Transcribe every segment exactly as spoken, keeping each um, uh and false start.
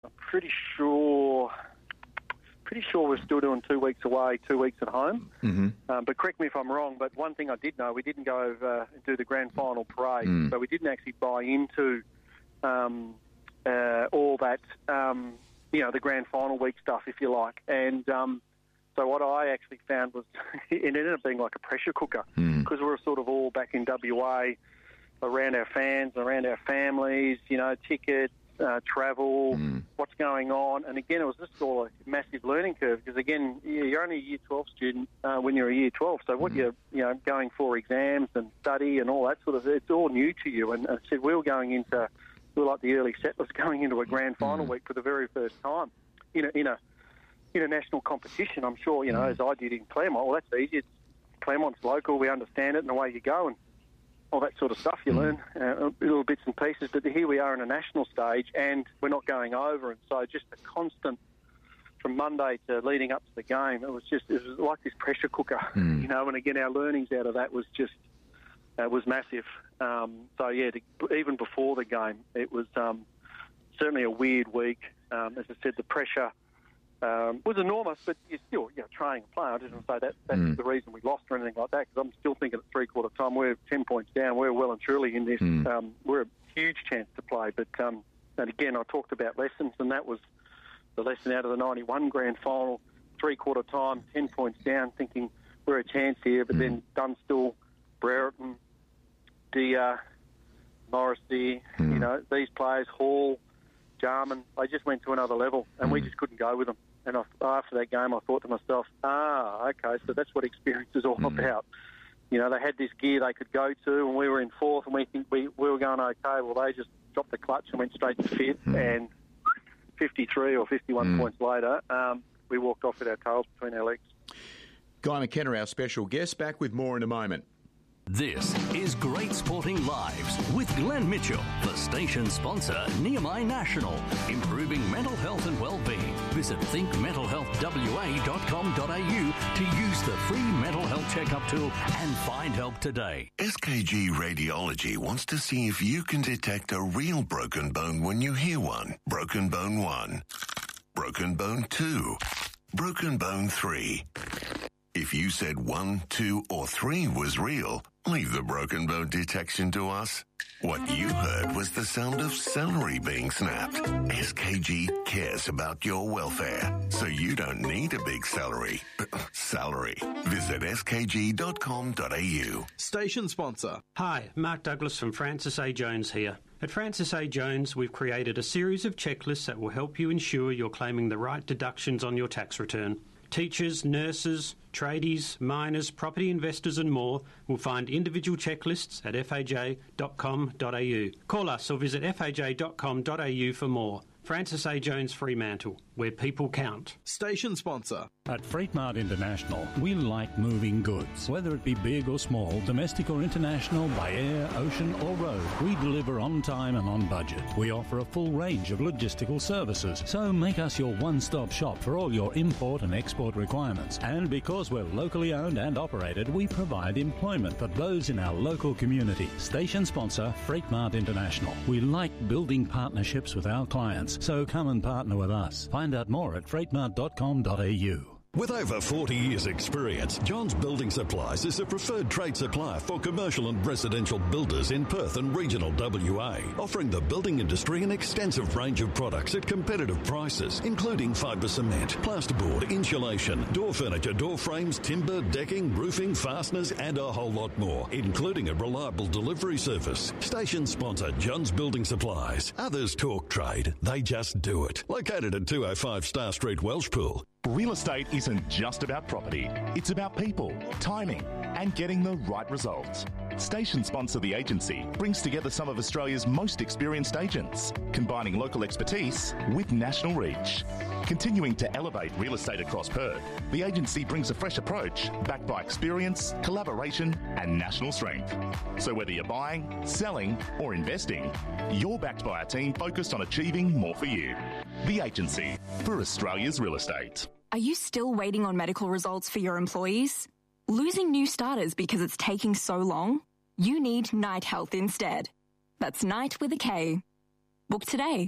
I'm pretty sure... Pretty sure we're still doing two weeks away, two weeks at home. Mm-hmm. Um, but correct me if I'm wrong, but one thing I did know, we didn't go over and do the grand final parade. Mm. So we didn't actually buy into um, uh, all that, um, you know, the grand final week stuff, if you like. And um, so what I actually found was it ended up being like a pressure cooker because Mm. we were sort of all back in W A around our fans, around our families, you know, tickets, Uh, travel, Mm. what's going on. And again, it was just all a massive learning curve because, again, you're only a Year twelve student uh, when you're a Year twelve. So what Mm. you're you know, going for exams and study and all that sort of, it's all new to you. And I said we were going into, we were like the early settlers going into a grand final Mm. week for the very first time in a, in a, in a national competition. I'm sure, you know, Mm. as I did in Claremont, well, that's easy. It's, Claremont's local, we understand it, and away you go. And all that sort of stuff you Mm. learn, uh, little bits and pieces. But here we are in a national stage, and we're not going over. And so just a constant, from Monday to leading up to the game, it was just it was like this pressure cooker, Mm. you know. And again, our learnings out of that was just uh, was massive. Um, so yeah, to, even before the game, it was um, certainly a weird week. Um, as I said, the pressure. Um, was enormous, but you're still you know, trying to play. I didn't say that that's Mm. the reason we lost or anything like that, because I'm still thinking at three-quarter time we're ten points down. We're well and truly in this. Mm. Um, we're a huge chance to play. But um, and again, I talked about lessons, and that was the lesson out of the ninety-one grand final, three-quarter time, ten points down, thinking we're a chance here. But Mm. then Dunstall, Brereton, Dia, Morrissey, Mm. you know, these players, Hall, Jarman, they just went to another level, and Mm. we just couldn't go with them. And I, after that game, I thought to myself, ah, okay, so that's what experience is all Mm. about. You know, they had this gear they could go to, and we were in fourth, and we think we, we were going okay. Well, they just dropped the clutch and went straight to fifth, Mm. and fifty-three or fifty-one Mm. points later, um, we walked off with our tails between our legs. Guy McKenna, our special guest, back with more in a moment. This is Great Sporting Lives with Glenn Mitchell, the station sponsor, Nehemiah National, improving mental health and well-being. Visit think mental health w a dot com dot a u to use the free mental health checkup tool and find help today. S K G Radiology wants to see if you can detect a real broken bone when you hear one. Broken bone one. Broken bone two. Broken bone three. If you said one, two, or three was real, leave the broken bone detection to us. What you heard was the sound of celery being snapped. S K G cares about your welfare, so you don't need a big celery. Salary. Visit s k g dot com dot a u. Station sponsor. Hi, Mark Douglas from Francis A. Jones here. At Francis A. Jones, we've created a series of checklists that will help you ensure you're claiming the right deductions on your tax return. Teachers, nurses, tradies, miners, property investors and more will find individual checklists at f a j dot com dot a u. Call us or visit f a j dot com dot a u for more. Francis A. Jones Fremantle, where people count. Station sponsor. At Freight Mart International, we like moving goods. Whether it be big or small, domestic or international, by air, ocean or road, we deliver on time and on budget. We offer a full range of logistical services, so make us your one-stop shop for all your import and export requirements. And because we're locally owned and operated, we provide employment for those in our local community. Station sponsor, Freight Mart International. We like building partnerships with our clients, so come and partner with us. Find out more at freight mart dot com dot a u. With over forty years' experience, John's Building Supplies is a preferred trade supplier for commercial and residential builders in Perth and regional W A, offering the building industry an extensive range of products at competitive prices, including fibre cement, plasterboard, insulation, door furniture, door frames, timber, decking, roofing, fasteners, and a whole lot more, including a reliable delivery service. Station sponsor John's Building Supplies. Others talk trade, they just do it. Located at two oh five Star Street, Welshpool. Real estate isn't just about property. It's about people, timing, and getting the right results. Station sponsor The Agency brings together some of Australia's most experienced agents, combining local expertise with national reach. Continuing to elevate real estate across Perth, The Agency brings a fresh approach backed by experience, collaboration, and national strength. So whether you're buying, selling, or investing, you're backed by a team focused on achieving more for you. The Agency, for Australia's real estate. Are you still waiting on medical results for your employees? Losing new starters because it's taking so long? You need Night Health instead. That's Night with a K. Book today.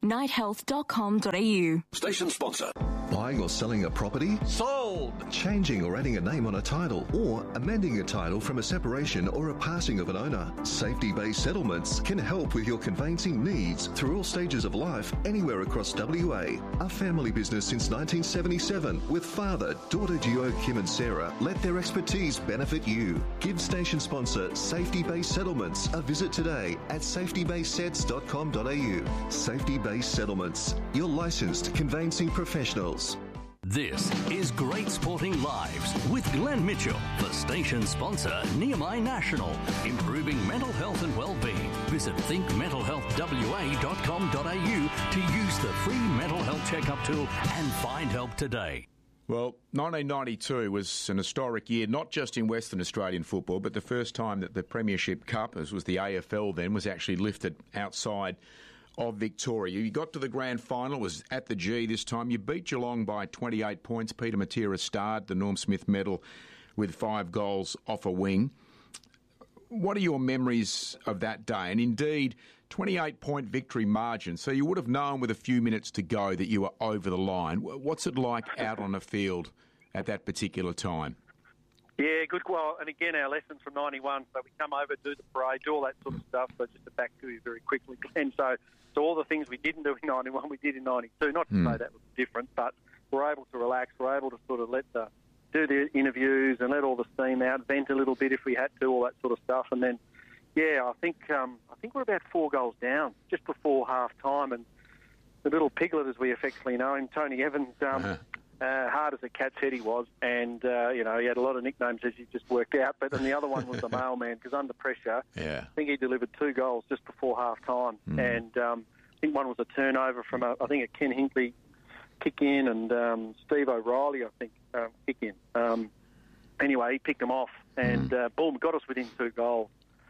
night health dot com dot a u. Station sponsor. Buying or selling a property? Sold! Changing or adding a name on a title, or amending a title from a separation or a passing of an owner. Safety Based Settlements can help with your conveyancing needs through all stages of life, anywhere across W A. A family business since nineteen seventy-seven, with father, daughter duo Kim and Sarah, let their expertise benefit you. Give station sponsor Safety Based Settlements a visit today at safety based sets dot com dot a u. Safety Based Settlements, your licensed conveyancing professionals. This is Great Sporting Lives with Glenn Mitchell, the station sponsor Nehemiah National, improving mental health and well-being. Visit think mental health w a dot com dot a u to use the free mental health checkup tool and find help today. Well, nineteen ninety-two was an historic year, not just in Western Australian football, but the first time that the Premiership Cup, as was the A F L then, was actually lifted outside of Victoria. You got to the grand final, it was at the G this time. You beat Geelong by twenty-eight points. Peter Matera starred the Norm Smith medal with five goals off a wing. What are your memories of that day? And indeed, twenty-eight point victory margin. So you would have known with a few minutes to go that you were over the line. What's it like out on the field at that particular time? Yeah, good. Well, and again, our lessons from ninety-one. So we come over, do the parade, do all that sort of stuff. So just to back to you very quickly, Glenn. So, so all the things we didn't do in ninety-one, we did in ninety-two. Not to mm. say that was different, but we're able to relax. We're able to sort of let the do the interviews and let all the steam out, vent a little bit if we had to, all that sort of stuff. And then, yeah, I think um, I think we're about four goals down just before half time, and the little piglet, as we affectionately know him, Tony Evans. Um, uh-huh. Uh, hard as a cat's head he was, and uh, you know, he had a lot of nicknames as you just worked out, but and the other one was the mailman, because under pressure, yeah. I think he delivered two goals just before half time, mm. and um, I think one was a turnover from a, I think a Ken Hinkley kick in, and um, Steve O'Reilly I think um, kick in. Um, anyway, he picked them off, and mm. uh, boom, got us within two goals.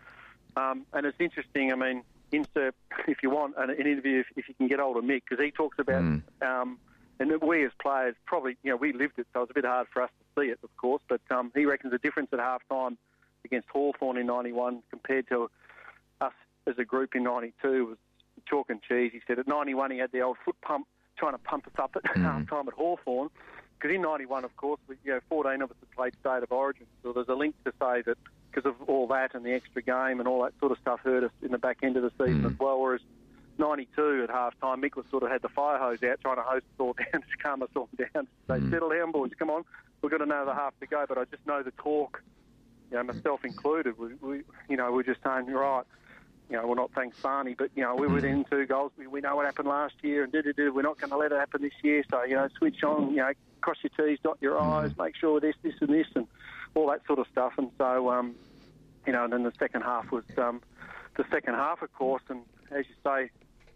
Um, and it's interesting, I mean, insert if you want an, an interview if, if you can get hold of Mick, because he talks about mm. um, and we as players probably, you know, we lived it, so it's a bit hard for us to see it, of course. But um, he reckons the difference at half-time against Hawthorn in ninety-one compared to us as a group in ninety-two was chalk and cheese. He said at ninety-one he had the old foot pump trying to pump us up at mm. half-time at Hawthorn. Because in ninety-one, of course, we, you know, fourteen of us had played State of Origin. So there's a link to say that because of all that and the extra game and all that sort of stuff hurt us in the back end of the season mm. as well, whereas ninety-two at half-time, Mick sort of had the fire hose out trying to hose us all down, to calm us all down. Say, mm. settle down, boys, come on. We've got another half to go. But I just know the talk, you know, myself included, we, we you know, we're just saying, right, you know, well, not thanks Barney, but, you know, we were within two goals. We, we know what happened last year, and do-do-do, we're not going to let it happen this year. So, you know, switch on, you know, cross your T's, dot your I's, make sure this, this and this, and all that sort of stuff. And so, um, you know, and then the second half was um, the second half, of course, and as you say,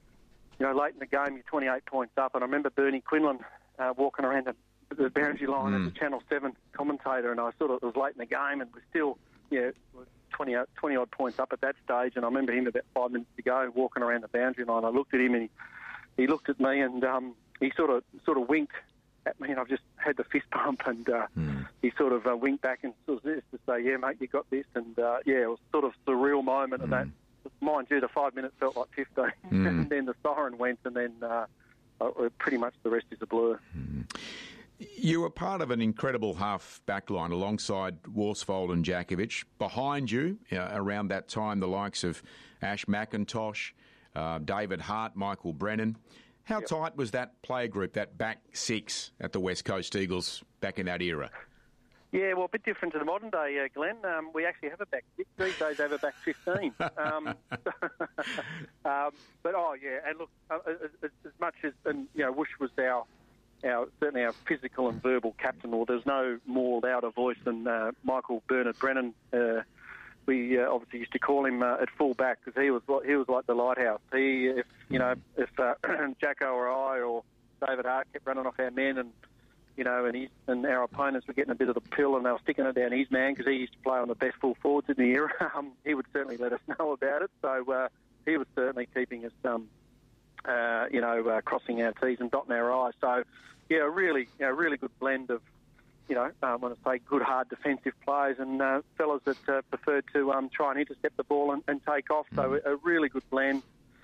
you know, late in the game, you're twenty-eight points up. And I remember Bernie Quinlan uh, walking around the, the boundary line mm. as a Channel seven commentator, and I sort of, it was late in the game, and we're still, yeah, twenty, twenty odd points up at that stage. And I remember him about five minutes to go walking around the boundary line. I looked at him, and he, he looked at me, and um, he sort of sort of winked at me, and I've just had the fist bump, and uh, mm. he sort of uh, winked back and sort of this to say, yeah, mate, you got this. And, uh, yeah, it was sort of a surreal moment mm. of that. Mind you, the five minutes felt like fifteen, mm. and then the siren went, and then uh, uh, pretty much the rest is a blur. Mm. You were part of an incredible half-back line alongside Worsfold and Jakovic. Behind you, uh, around that time, the likes of Ash McIntosh, uh, David Hart, Michael Brennan. How yep. tight was that player group, that back six at the West Coast Eagles back in that era? Yeah, well, a bit different to the modern day, uh, Glenn. Um, we actually have a back six. These days they have a back fifteen. Um, um, but, oh, yeah, and look, uh, as, as much as, and, you know, Woosh was our, our, certainly our physical and verbal captain, or there's no more louder voice than uh, Michael Bernard Brennan. Uh, we uh, obviously used to call him uh, at full back because he was, he was like the lighthouse. He, if, you know, if uh, Jacko or I or David Hart kept running off our men and, you know, and he's, and our opponents were getting a bit of the pill, and they were sticking it down his man because he used to play on the best full forwards in the era. Um, he would certainly let us know about it. So uh, he was certainly keeping us, um, uh, you know, uh, crossing our T's and dotting our I's. So, yeah, really, you know, really good blend of, you know, I want to say good, hard defensive players and uh, fellas that uh, preferred to um, try and intercept the ball and, and take off. So a really good blend.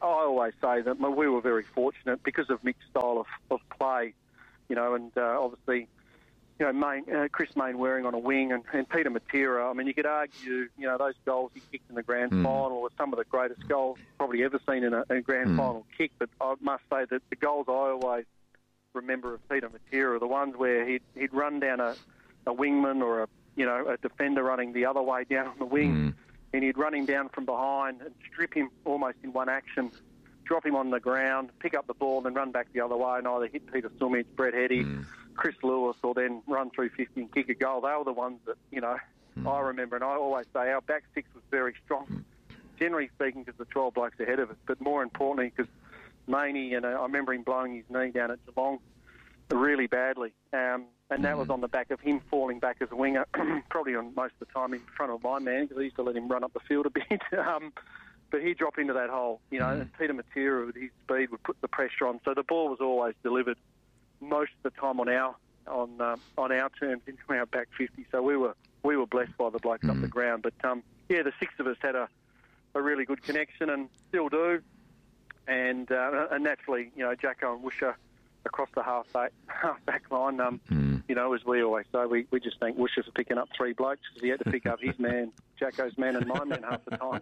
I always say that we were very fortunate because of Mick's style of, of play, you know, and uh, obviously, you know, Main, uh, Chris Mainwaring on a wing and, and Peter Matera. I mean, you could argue, you know, those goals he kicked in the grand mm. final were some of the greatest goals probably ever seen in a, in a grand mm. final kick. But I must say that the goals I always remember of Peter Matera are the ones where he'd, he'd run down a, a wingman or a, you know, a defender running the other way down on the wing. Mm. And he'd run him down from behind and strip him almost in one action, drop him on the ground, pick up the ball, and then run back the other way and either hit Peter Sumich, Brett Heddy, mm. Chris Lewis, or then run through fifty and kick a goal. They were the ones that, you know, mm. I remember. And I always say our back six was very strong, mm. generally speaking, because the twelve blokes ahead of us, but more importantly because Maney, and uh, I remember him blowing his knee down at Geelong really badly. Um, and that mm. was on the back of him falling back as a winger, probably on most of the time in front of my man, because I used to let him run up the field a bit. um, but he'd drop into that hole, you know, mm. and Peter Matera, with his speed, would put the pressure on. So the ball was always delivered most of the time on our on um, on our terms into our back fifty. So we were we were blessed by the blokes mm. up the ground. But, um, yeah, the six of us had a, a really good connection and still do. And, uh, and naturally, you know, Jacko and Woosha across the half back, half back line, um, mm. you know, as we always say, we, we just thank Woosha for picking up three blokes because he had to pick up his man, Jacko's man and my man half the time.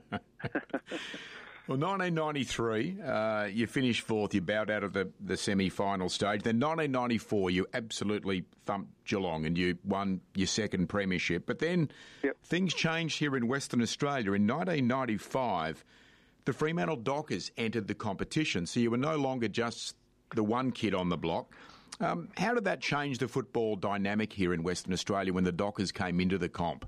Well, nineteen ninety-three, uh, you finished fourth, you bowed out of the, the semi-final stage. Then nineteen ninety-four, you absolutely thumped Geelong and you won your second premiership. But then yep. things changed here in Western Australia. In nineteen ninety-five, the Fremantle Dockers entered the competition, so you were no longer just the one kid on the block. Um, how did that change the football dynamic here in Western Australia when the Dockers came into the comp?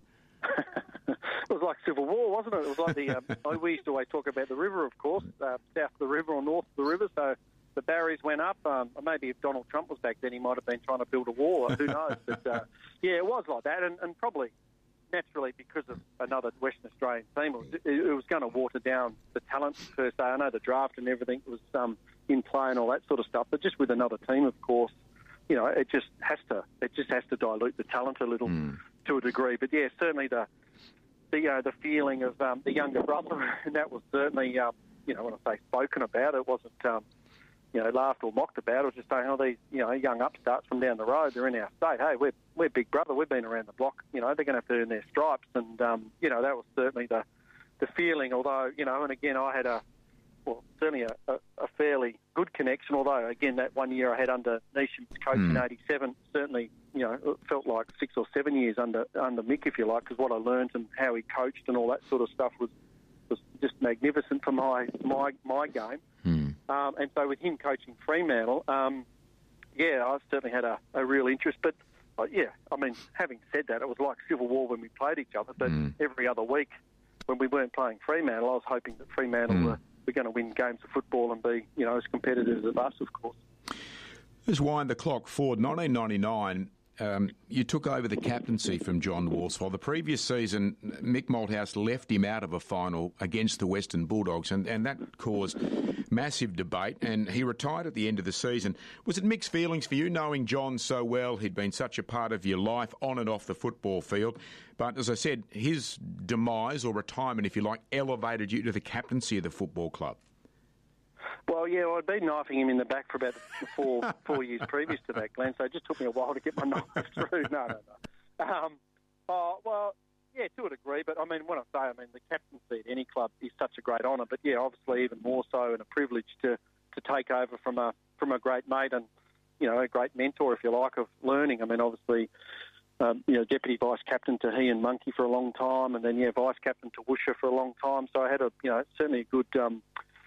It was like Civil War, wasn't it? It was like the, um, we used to always talk about the river, of course, uh, south of the river or north of the river, so the barriers went up. Um, maybe if Donald Trump was back then, he might have been trying to build a wall, who knows? But, uh, yeah, it was like that, and, and probably naturally because of another Western Australian team, it was, it, it was going to water down the talent per se. I know the draft and everything was um, in play and all that sort of stuff, but just with another team, of course, you know, it just has to it just has to dilute the talent a little mm. to a degree. But yeah, certainly the the uh, the feeling of um, the younger brother, and that was certainly um, you know, when I say spoken about, it wasn't um, you know, laughed or mocked about. It was just saying, oh, these you know young upstarts from down the road, they're in our state. Hey, we're we're big brother. We've been around the block. You know, they're going to have to earn their stripes, and um, you know, that was certainly the the feeling. Although you know, and again, I had a well, certainly a, a, a fairly good connection, although, again, that one year I had under Neesham's coach mm. in eighty-seven, certainly, you know, it felt like six or seven years under under Mick, if you like, because what I learned and how he coached and all that sort of stuff was, was just magnificent for my my, my game. Mm. Um, and so with him coaching Fremantle, um, yeah, I certainly had a, a real interest. But, uh, yeah, I mean, having said that, it was like Civil War when we played each other, but mm. every other week when we weren't playing Fremantle, I was hoping that Fremantle mm. were we're going to win games of football and be, you know, as competitive as us, of course. Let's wind the clock forward. nineteen ninety-nine, um, you took over the captaincy from John Worsfold. The previous season, Mick Malthouse left him out of a final against the Western Bulldogs, and, and that caused massive debate, and he retired at the end of the season. Was it mixed feelings for you, knowing John so well? He'd been such a part of your life on and off the football field. But as I said, his demise, or retirement, if you like, elevated you to the captaincy of the football club. Well, yeah, well, I'd been knifing him in the back for about four four years previous to that, Glenn, so it just took me a while to get my knife through. No, no, no. Um, oh, well, yeah, to a degree, but I mean, when I say, I mean, the captaincy at any club is such a great honour, but yeah, obviously even more so, and a privilege to, to take over from a from a great mate and, you know, a great mentor, if you like, of learning. I mean, obviously, um, you know, deputy vice captain to he and Monkey for a long time, and then, yeah, vice captain to Woosha for a long time, so I had a, you know, certainly a good, um,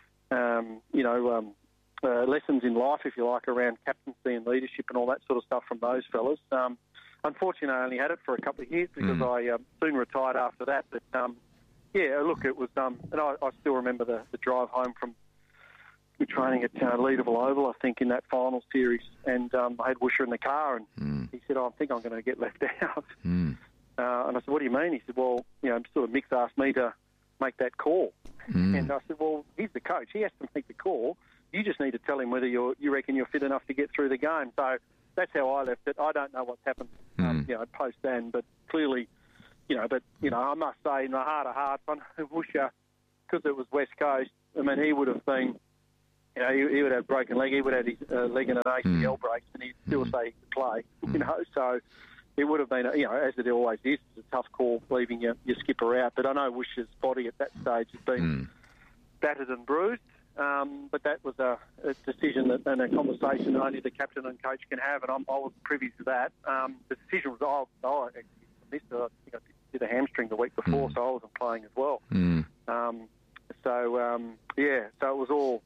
um, you know, um, uh, lessons in life, if you like, around captaincy and leadership and all that sort of stuff from those fellas. Um, Unfortunately, I only had it for a couple of years because mm. I um, soon retired after that. But, um, yeah, look, it was... Um, and I, I still remember the, the drive home from training at uh, Leederville Oval, I think, in that final series. And um, I had Woosha in the car, and mm. he said, oh, I think I'm going to get left out. Mm. Uh, and I said, what do you mean? He said, well, you know, sort of Mick's asked me to make that call. Mm. And I said, well, he's the coach. He has to make the call. You just need to tell him whether you're, you reckon you're fit enough to get through the game. So that's how I left it. I don't know what's happened, um, mm. you know, post then, but clearly, you know, but, you know, I must say in the heart of hearts, on Woosha, because it was West Coast, I mean, he would have been, you know, he, he would have a broken leg, he would have his uh, leg in an A C L mm. brace, and he'd still mm. say he could play, mm. you know. So it would have been, you know, as it always is, it's a tough call leaving your, your skipper out. But I know Wish's body at that stage has been mm. battered and bruised. Um, but that was a, a decision that, and a conversation that only the captain and coach can have, and I'm, I was privy to that. Um, the decision was, oh, oh I missed it. I think I did a hamstring the week before, mm. so I wasn't playing as well. Mm. Um, so, um, yeah, so it was all,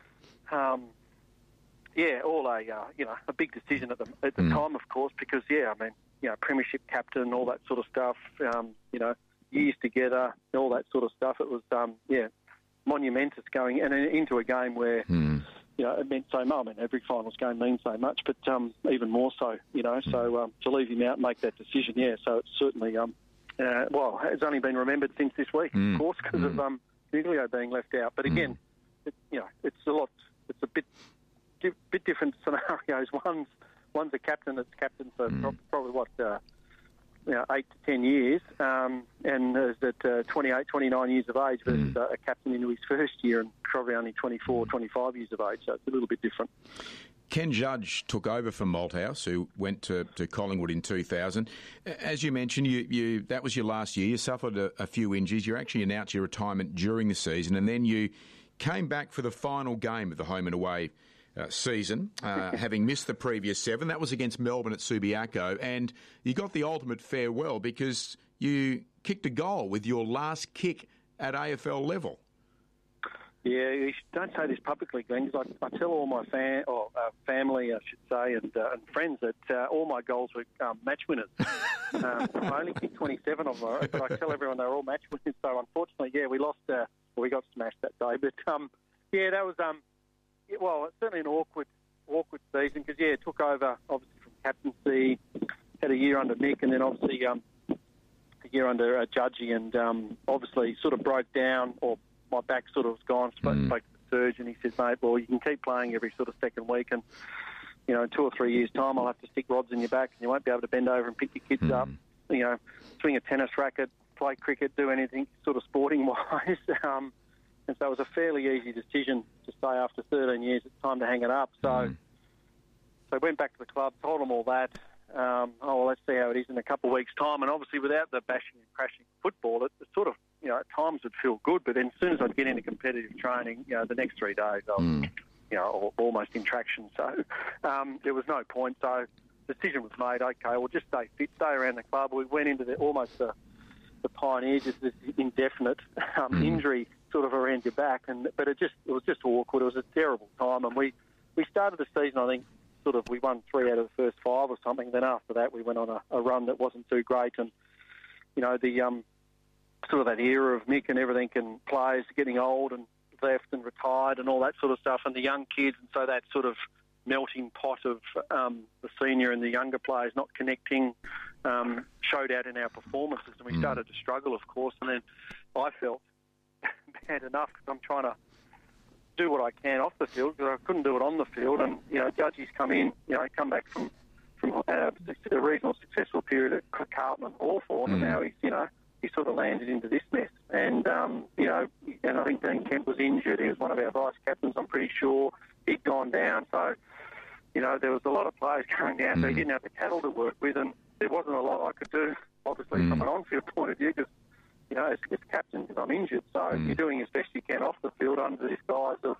um, yeah, all a, uh, you know, a big decision at the, at the mm. time, of course, because, yeah, I mean, you know, premiership captain, all that sort of stuff, um, you know, years together, all that sort of stuff. It was, um, yeah, monumentous going and into a game where, mm. you know, it meant so much. I mean, every finals game means so much, but um, even more so, you know. So um, to leave him out and make that decision, yeah. So it's certainly, um, uh, well, it's only been remembered since this week, mm. of course, because mm. of um, Giglio being left out. But again, mm. it, you know, it's a lot. It's a bit, bit different scenarios. One's one's a captain that's captain for mm. probably what. Uh, You know, eight to ten years, um, and is at uh, twenty-eight, twenty-nine years of age versus mm. uh, a captain into his first year and probably only twenty-four, twenty-five years of age, so it's a little bit different. Ken Judge took over from Malthouse, who went to, to Collingwood in two thousand. As you mentioned, you, you that was your last year. You suffered a, a few injuries. You actually announced your retirement during the season, and then you came back for the final game of the home and away Uh, season, uh, having missed the previous seven. That was against Melbourne at Subiaco, and you got the ultimate farewell because you kicked a goal with your last kick at A F L level. Yeah, you don't say this publicly, Glenn, because I, I tell all my fan, or uh, family, I should say, and, uh, and friends that uh, all my goals were um, match winners. um, I only kicked twenty-seven of them, but I tell everyone they were all match winners. So unfortunately, yeah, we lost. Uh, well, we got smashed that day, but um, yeah, that was. Um, Yeah, well, it's certainly an awkward, awkward season because yeah, it took over obviously from captaincy, had a year under Mick, and then obviously um, a year under uh, Judgy, and um, obviously sort of broke down, or my back sort of was gone. Spoke, mm. spoke to the surgeon. He said, "Mate, well, you can keep playing every sort of second week, and you know, in two or three years' time, I'll have to stick rods in your back, and you won't be able to bend over and pick your kids mm. up. You know, swing a tennis racket, play cricket, do anything sort of sporting wise." um, And so it was a fairly easy decision to say after thirteen years it's time to hang it up. So mm. so I went back to the club, told them all that. Um, oh, well, let's see how it is in a couple of weeks' time. And obviously without the bashing and crashing football, it, it sort of, you know, at times would feel good. But then as soon as I'd get into competitive training, you know, the next three days I was, mm. you know, almost in traction. So um, there was no point. So the decision was made, okay, well, just stay fit, stay around the club. We went into the almost the, the pioneer, just this indefinite um, mm. injury sort of around your back, and but it just it was just awkward. It was a terrible time, and we, we started the season, I think, sort of we won three out of the first five or something. Then after that, we went on a, a run that wasn't too great, and you know the um, sort of that era of Mick and everything, and players getting old and left and retired and all that sort of stuff, and the young kids, and so that sort of melting pot of um, the senior and the younger players not connecting um, showed out in our performances, and we mm. started to struggle, of course, and then I felt bad enough because I'm trying to do what I can off the field because I couldn't do it on the field. And, you know, Judgy's come in, you know, come back from, from uh, a reasonable successful period at Carlton and Hawthorn, mm. and now he's, you know, he sort of landed into this mess. And, um, you know, and I think Dean Kemp was injured. He was one of our vice captains, I'm pretty sure. He'd gone down. So, you know, there was a lot of players going down, mm. so he didn't have the cattle to work with, and there wasn't a lot I could do, obviously, mm. from an on-field point of view, because you know, as, as captain, because I'm injured, so mm. you're doing as best you can off the field under this guise of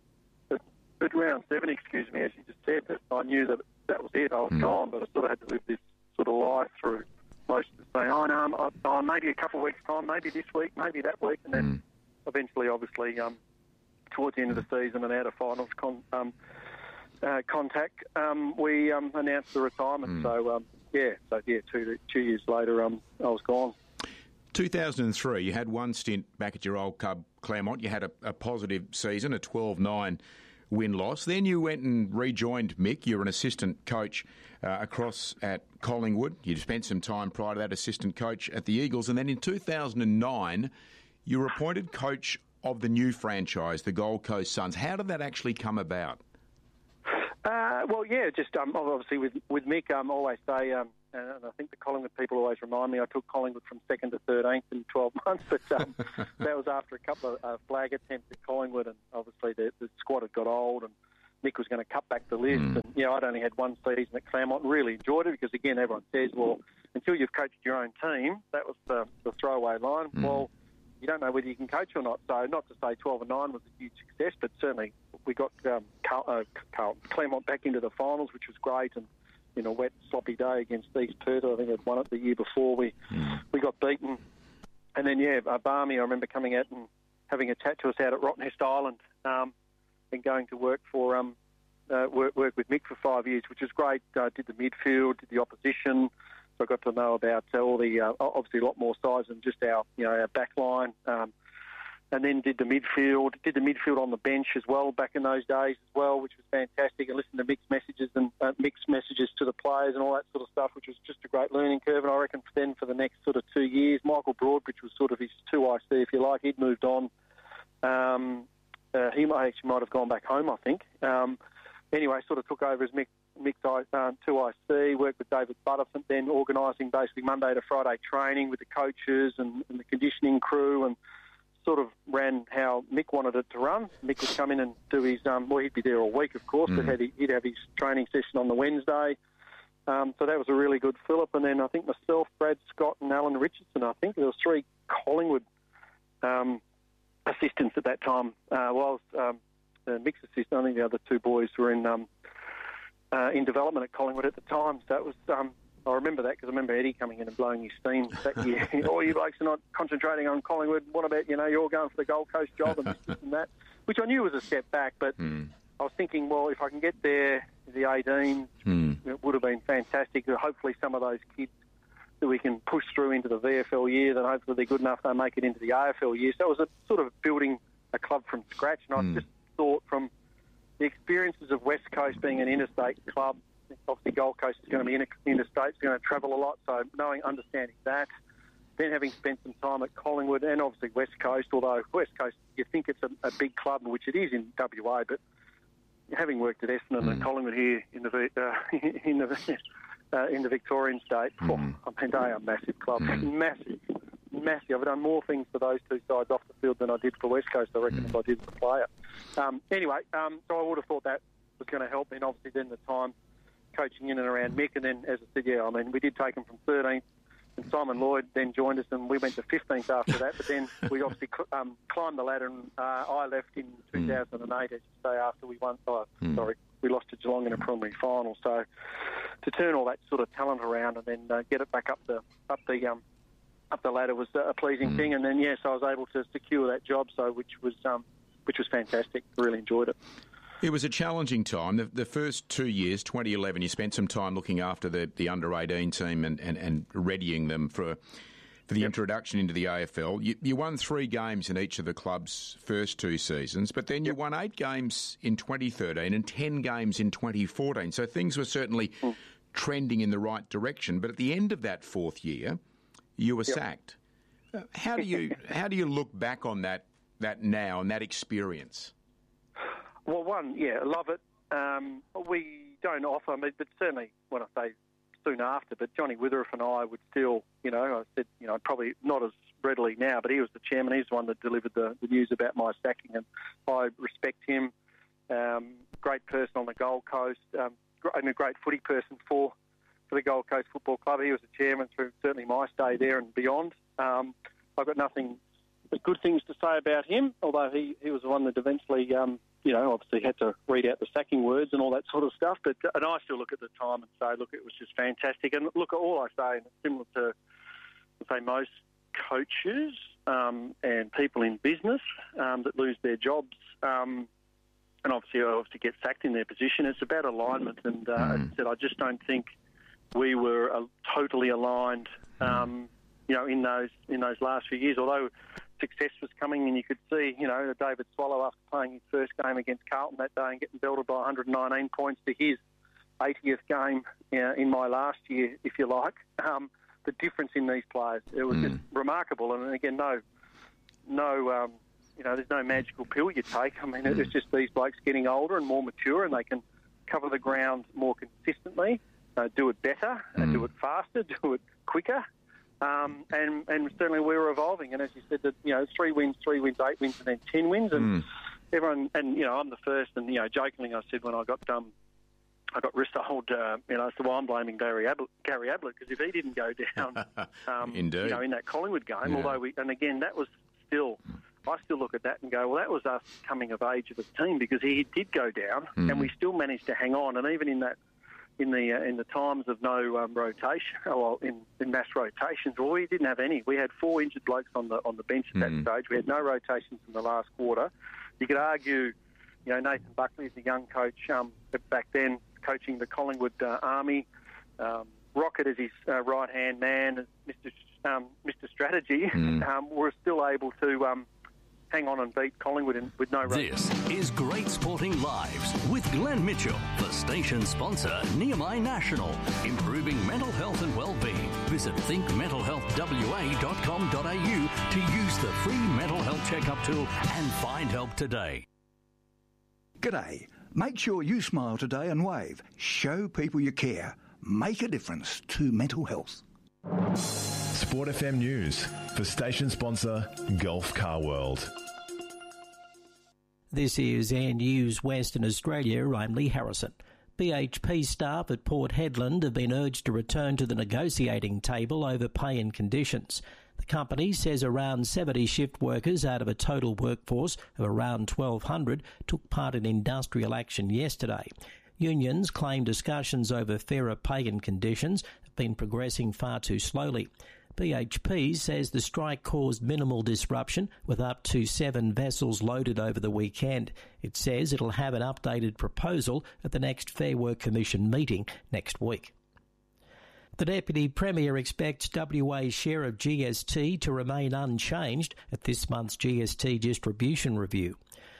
at round seven, excuse me, as you just said, that I knew that that was it, I was mm. gone, but I sort of had to live this sort of life through most of the saying, oh, no, oh, maybe a couple of weeks' time, maybe this week, maybe that week, and then mm. eventually, obviously, um, towards the end of the season and out of finals con- um, uh, contact, um, we um, announced the retirement. Mm. So, um, yeah, so yeah, two, two years later, um, I was gone. two thousand three, you had one stint back at your old club, Claremont. You had a, a positive season, a twelve nine win-loss. Then you went and rejoined Mick. You were an assistant coach uh, across at Collingwood. You spent some time prior to that assistant coach at the Eagles. And then in two thousand nine, you were appointed coach of the new franchise, the Gold Coast Suns. How did that actually come about? Uh, well, yeah, just um, obviously with with Mick, I um, always say, um, and I think the Collingwood people always remind me I took Collingwood from second to thirteenth in twelve months, but um, that was after a couple of uh, flag attempts at Collingwood, and obviously the, the squad had got old, and Mick was going to cut back the list. Mm. And, you know, I'd only had one season at Claremont and really enjoyed it because, again, everyone says, well, until you've coached your own team, that was the, the throwaway line. Mm. Well, you don't know whether you can coach or not. So not to say twelve and nine was a huge success, but certainly we got um, Carl, uh, Carl, Claremont back into the finals, which was great. And, you know, wet, sloppy day against East Perth. I think they'd won it the year before. We mm. we got beaten. And then, yeah, uh, Barmy, I remember coming out and having a chat to us out at Rottenhest Island um, and going to work for um, uh, work, work with Mick for five years, which was great. Uh, did the midfield, did the opposition. So I got to know about uh, all the, uh, obviously a lot more size than just our, you know, our back line. Um, and then did the midfield, did the midfield on the bench as well back in those days as well, which was fantastic. And listened to Mick's messages and uh, Mick's messages to the players and all that sort of stuff, which was just a great learning curve. And I reckon then for the next sort of two years, Michael Broadbridge was sort of his two I C, if you like. He'd moved on. Um, uh, he might, actually might have gone back home, I think. Um, anyway, sort of took over as Mick. Mick's um, two I C, worked with David Butterfield, then organising basically Monday to Friday training with the coaches and, and the conditioning crew, and sort of ran how Mick wanted it to run. Mick would come in and do his, um, well, he'd be there all week, of course, mm. but had, he'd have his training session on the Wednesday. Um, so that was a really good fill-up. And then I think myself, Brad Scott and Alan Richardson, I think there was three Collingwood um, assistants at that time. Uh, whilst um, the Mick's assistant, I think the other two boys were in... Um, Uh, in development at Collingwood at the time. So it was, um, I remember that because I remember Eddie coming in and blowing his steam that year. Oh, you blokes are not concentrating on Collingwood. What about, you know, you're going for the Gold Coast job and this, this and that, which I knew was a step back. But mm. I was thinking, well, if I can get there, the eighteen, mm. it would have been fantastic. Hopefully some of those kids that we can push through into the V F L year, then hopefully they're good enough they'll make it into the A F L year. So it was a sort of building a club from scratch. And mm. I just thought from the experiences of West Coast being an interstate club, obviously Gold Coast is going to be interstate, it's going to travel a lot, so knowing, understanding that, then having spent some time at Collingwood and obviously West Coast, although West Coast, you think it's a, a big club, which it is in W A, but having worked at Essendon mm. and Collingwood here in the uh, in the uh, in the Victorian state, mm. oh, I mean, they are massive clubs, mm. massive. Massive. I've done more things for those two sides off the field than I did for West Coast, I reckon, mm. if I did as a player. Um, anyway, um, so I would have thought that was going to help. And obviously then the time coaching in and around Mick. And then, as I said, yeah, I mean, we did take him from thirteenth. And Simon Lloyd then joined us and we went to fifteenth after that. But then we obviously um, climbed the ladder and uh, I left in two thousand eight, mm. as you say, after we won. Oh, mm. Sorry, we lost to Geelong in a preliminary final. So to turn all that sort of talent around and then uh, get it back up the up the... Um, up the ladder was a pleasing mm. thing, and then yes, I was able to secure that job, so which was um, which was fantastic. Really enjoyed it. It was a challenging time. The, the first two years, twenty eleven, you spent some time looking after the, the under eighteen team and, and, and readying them for for the yep. introduction into the A F L. You, you won three games in each of the club's first two seasons, but then you yep. won eight games in twenty thirteen and ten games in twenty fourteen. So things were certainly mm. trending in the right direction. But at the end of that fourth year, you were yep. sacked. How do you how do you look back on that that now and that experience? Well, one, yeah, love it. Um, we don't offer, but certainly when I say soon after, but Johnny Witherup and I would still, you know, I said, you know, probably not as readily now, but he was the chairman. He's the one that delivered the, the news about my sacking, and I respect him. Um, great person on the Gold Coast, um, and a great footy person for. for the Gold Coast Football Club. He was the chairman through certainly my stay there and beyond. Um, I've got nothing but good things to say about him, although he, he was the one that eventually, um, you know, obviously had to read out the sacking words and all that sort of stuff. But and I still look at the time and say, look, it was just fantastic. And look, all I say, and it's similar to, say, most coaches um, and people in business um, that lose their jobs um, and obviously obviously get sacked in their position, it's about alignment. And uh, mm. as I said, I just don't think we were uh, totally aligned, um, you know, in those in those last few years. Although success was coming, and you could see, you know, David Swallow after playing his first game against Carlton that day and getting belted by one hundred nineteen points to his eightieth game uh, in my last year, if you like. Um, the difference in these players, it was mm. just remarkable. And again, no, no, um, you know, there's no magical pill you take. I mean, mm. it's just these blokes getting older and more mature, and they can cover the ground more consistently. uh, do it better, mm. and do it faster, do it quicker. Um, and, and certainly we were evolving. And as you said, that you know, three wins, three wins, eight wins, and then ten wins. And mm. everyone, and you know, I'm the first. And you know, jokingly, I said when I got um, I got resold, uh, you know, so I'm blaming Gary Ablett, Gary Ablett, because if he didn't go down, um, Indeed. you know, in that Collingwood game, yeah. although we, and again, that was still, I still look at that and go, well, that was us coming of age of a team, because he did go down, mm. and we still managed to hang on, and even in that, in the uh, in the times of no um, rotation, well, in, in mass rotations, well, we didn't have any. We had four injured blokes on the on the bench at mm. that stage. We had no rotations in the last quarter. You could argue, you know, Nathan Buckley is a young coach um, back then, coaching the Collingwood uh, Army. Um, Rocket is his uh, right-hand man, Mister Um, Mister Strategy, mm. um, were still able to um, hang on and beat Collingwood in, with no run. This is Great Sporting Lives with Glenn Mitchell, the station sponsor, Nehemiah National, improving mental health and well-being. Visit think mental health w a dot com dot a u to use the free mental health checkup tool and find help today. G'day. Make sure you smile today and wave. Show people you care. Make a difference to mental health. Sport F M News for station sponsor Gulf Car World. This is Air News Western Australia. I'm Lee Harrison. B H P staff at Port Hedland have been urged to return to the negotiating table over pay and conditions. The company says around seventy shift workers out of a total workforce of around twelve hundred took part in industrial action yesterday. Unions claim discussions over fairer pay and conditions have been progressing far too slowly. B H P says the strike caused minimal disruption, with up to seven vessels loaded over the weekend. It says it'll have an updated proposal at the next Fair Work Commission meeting next week. The Deputy Premier expects W A's share of G S T to remain unchanged at this month's G S T distribution review.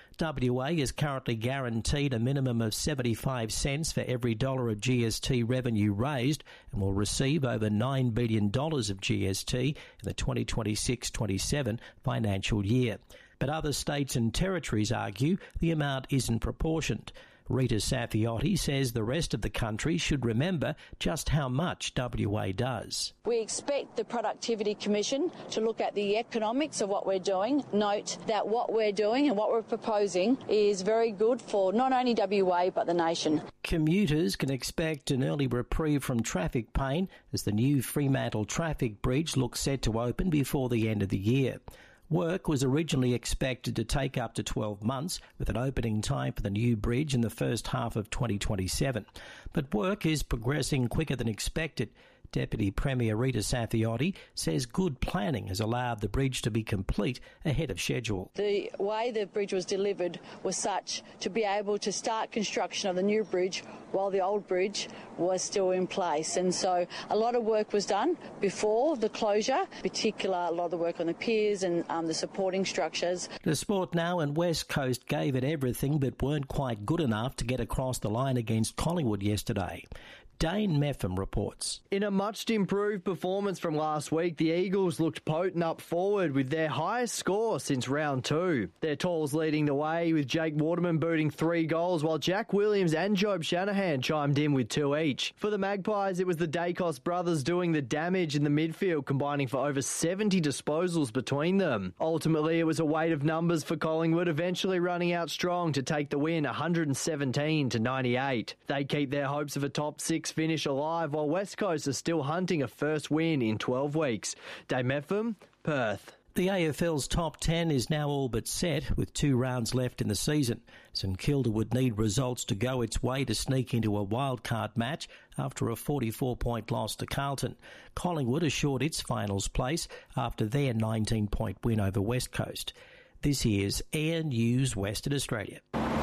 W A is currently guaranteed a minimum of seventy-five cents for every dollar of G S T revenue raised and will receive over nine billion dollars of G S T in the twenty twenty-six twenty-seven financial year. But other states and territories argue the amount isn't proportioned. Rita Safiotti says the rest of the country should remember just how much W A does. We expect the Productivity Commission to look at the economics of what we're doing, note that what we're doing and what we're proposing is very good for not only W A but the nation. Commuters can expect an early reprieve from traffic pain as the new Fremantle Traffic Bridge looks set to open before the end of the year. Work was originally expected to take up to twelve months, with an opening time for the new bridge in the first half of twenty twenty-seven. But work is progressing quicker than expected. Deputy Premier Rita Safiotti says good planning has allowed the bridge to be complete ahead of schedule. The way the bridge was delivered was such to be able to start construction of the new bridge while the old bridge was still in place. And so a lot of work was done before the closure, in particular a lot of the work on the piers and um, the supporting structures. The Sport Now and West Coast gave it everything but weren't quite good enough to get across the line against Collingwood yesterday. Dane Meffam reports. In a much improved performance from last week, the Eagles looked potent up forward with their highest score since round two. Their talls leading the way with Jake Waterman booting three goals, while Jack Williams and Job Shanahan chimed in with two each. For the Magpies, it was the Dacos brothers doing the damage in the midfield, combining for over seventy disposals between them. Ultimately, it was a weight of numbers for Collingwood, eventually running out strong to take the win one hundred seventeen to ninety-eight. They keep their hopes of a top six finish alive, while West Coast are still hunting a first win in twelve weeks. Dave Meffam, Perth. The A F L's top ten is now all but set, with two rounds left in the season. St Kilda would need results to go its way to sneak into a wildcard match after a forty-four point loss to Carlton. Collingwood assured its finals place after their nineteen point win over West Coast. This is Air News Western Australia.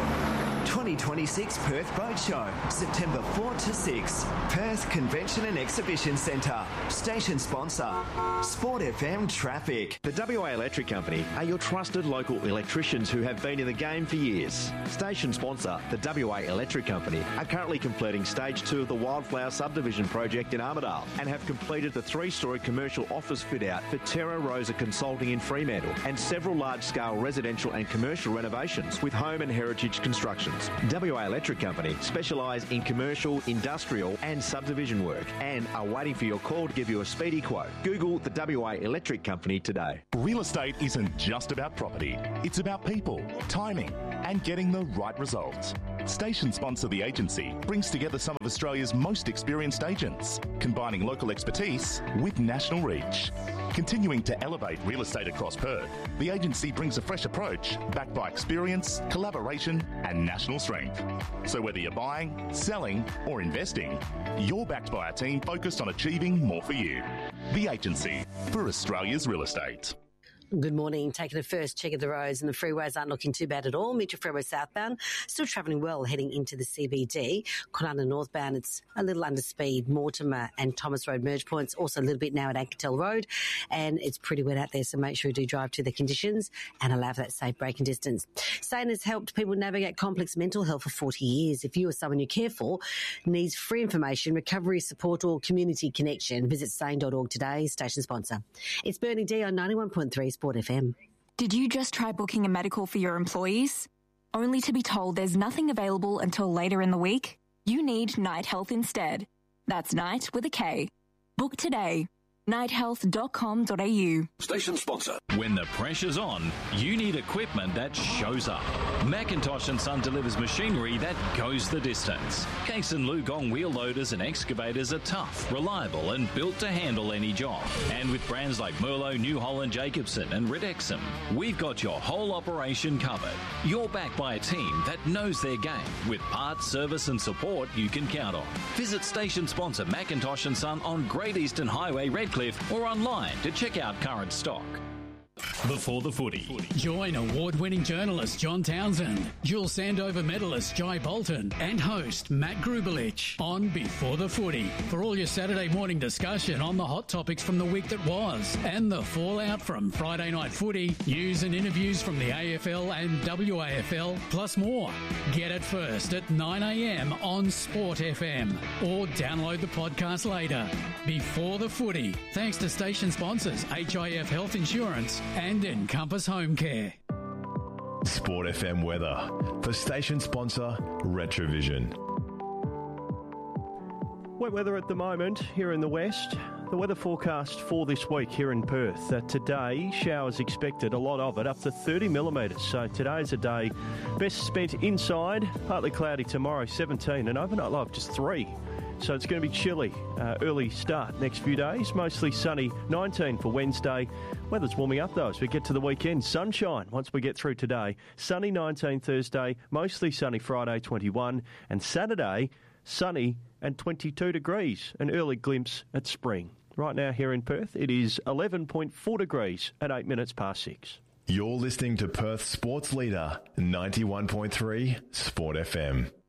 twenty twenty-six Perth Boat Show, September fourth to sixth. Perth Convention and Exhibition Centre. Station sponsor, Sport F M Traffic. The W A Electric Company are your trusted local electricians who have been in the game for years. Station sponsor, the W A Electric Company, are currently completing stage two of the Wildflower Subdivision project in Armidale and have completed the three-storey commercial office fit-out for Terra Rosa Consulting in Fremantle and several large-scale residential and commercial renovations with Home and Heritage Construction. Solutions. W A Electric Company specialise in commercial, industrial and subdivision work and are waiting for your call to give you a speedy quote. Google the W A Electric Company today. Real estate isn't just about property. It's about people, timing and getting the right results. Station Sponsor The Agency brings together some of Australia's most experienced agents, combining local expertise with national reach. Continuing to elevate real estate across Perth, the agency brings a fresh approach backed by experience, collaboration and national strength. So whether you're buying, selling or investing, you're backed by a team focused on achieving more for you. The Agency for Australia's real estate. Good morning. Taking a first check of the roads, and the freeways aren't looking too bad at all. Mitchell Freeway southbound, still travelling well heading into the C B D. Kwinana northbound, it's a little under speed. Mortimer and Thomas Road merge points, also a little bit now at Anketel Road, and it's pretty wet out there, so make sure you do drive to the conditions and allow for that safe braking distance. Sane has helped people navigate complex mental health for forty years. If you or someone you care for needs free information, recovery support or community connection, visit sane dot org today, station sponsor. It's Bernie D on ninety-one point three Sport F M. Did you just try booking a medical for your employees, only to be told there's nothing available until later in the week? You need Night Health instead. That's Night with a K. Book today. night health dot com dot a u. Station sponsor. When the pressure's on, you need equipment that shows up. Macintosh and Son delivers machinery that goes the distance. Case and Lugong wheel loaders and excavators are tough, reliable and built to handle any job. And with brands like Merlo, New Holland, Jacobson and Ridexum, we've got your whole operation covered. You're backed by a team that knows their game with parts, service and support you can count on. Visit station sponsor Macintosh and Son on Great Eastern Highway, Redcliffe, or online to check out current stock. Before the Footy. Join award-winning journalist John Townsend, dual Sandover medalist Jai Bolton and host Matt Grubelich on Before the Footy for all your Saturday morning discussion on the hot topics from the week that was and the fallout from Friday night footy, news and interviews from the A F L and W A F L, plus more. Get it first at nine a m on Sport F M or download the podcast later. Before the Footy, thanks to station sponsors H I F Health Insurance and Encompass Home Care. Sport F M weather for station sponsor Retrovision. Wet weather at the moment here in the west. The weather forecast for this week here in Perth. Uh, today, showers expected, a lot of it, up to thirty millimetres. So today's a day best spent inside, partly cloudy tomorrow, seventeen, and overnight low of just three. So it's going to be chilly. Uh, early start next few days. Mostly sunny, nineteen for Wednesday. Weather's warming up though as we get to the weekend. Sunshine once we get through today. Sunny nineteen Thursday. Mostly sunny Friday, twenty-one. And Saturday, sunny and twenty-two degrees. An early glimpse at spring. Right now here in Perth, it is eleven point four degrees at eight minutes past six. You're listening to Perth Sports Leader, ninety-one point three Sport F M.